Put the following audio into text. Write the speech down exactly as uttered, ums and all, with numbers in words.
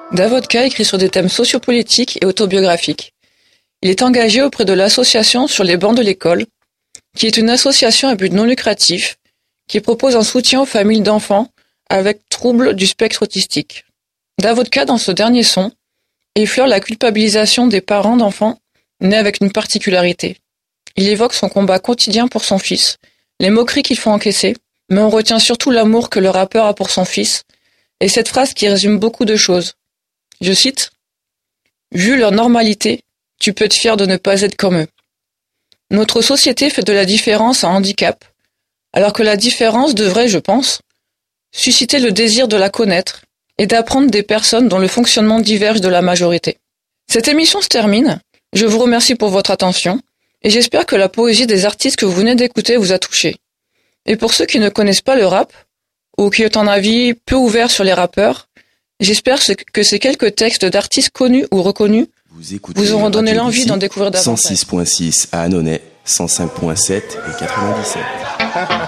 Davodka écrit sur des thèmes sociopolitiques et autobiographiques. Il est engagé auprès de l'association Sur les bancs de l'école, qui est une association à but non lucratif qui propose un soutien aux familles d'enfants avec troubles du spectre autistique. Davodka, dans ce dernier son, effleure la culpabilisation des parents d'enfants nés avec une particularité. Il évoque son combat quotidien pour son fils, les moqueries qu'il faut encaisser, mais on retient surtout l'amour que le rappeur a pour son fils, et cette phrase qui résume beaucoup de choses. Je cite « Vu leur normalité, tu peux être fier de ne pas être comme eux. Notre société fait de la différence un handicap, alors que la différence devrait, je pense, susciter le désir de la connaître et d'apprendre des personnes dont le fonctionnement diverge de la majorité. » Cette émission se termine. Je vous remercie pour votre attention et j'espère que la poésie des artistes que vous venez d'écouter vous a touché. Et pour ceux qui ne connaissent pas le rap, ou qui ont un avis peu ouvert sur les rappeurs, j'espère que ces quelques textes d'artistes connus ou reconnus vous, vous auront donné l'envie d'en découvrir davantage. cent six virgule six à Annonay, cent cinq virgule sept et quatre-vingt-dix-sept.